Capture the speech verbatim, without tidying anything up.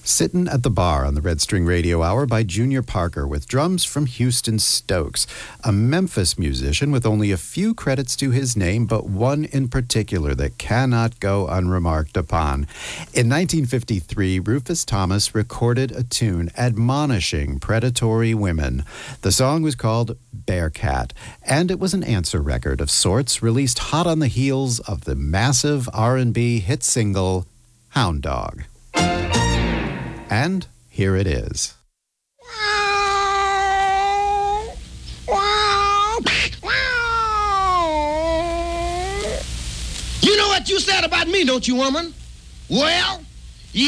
Sittin' at the Bar on the Red String Radio Hour by Junior Parker with drums from Houston Stokes, a Memphis musician with only a few credits to his name, but one in particular that cannot go unremarked upon. In nineteen fifty-three, Rufus Thomas recorded a tune admonishing predatory women. The song was called Bearcat, and it was an answer record of sorts, released hot on the heels of the massive R and B hit single, Hound Dog. And here it is. You know what you said about me, don't you, woman? Well,